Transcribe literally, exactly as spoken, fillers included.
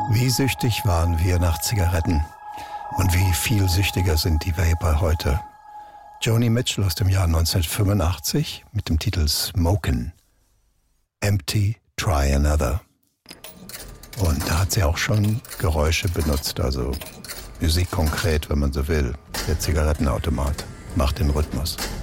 Wie süchtig waren wir nach Zigaretten und wie viel süchtiger sind die Vapor heute. Joni Mitchell aus dem Jahr neunzehnhundertfünfundachtzig mit dem Titel Smokin'. Empty, try another. Und da hat sie auch schon Geräusche benutzt, also Musik konkret, wenn man so will. Der Zigarettenautomat macht den Rhythmus.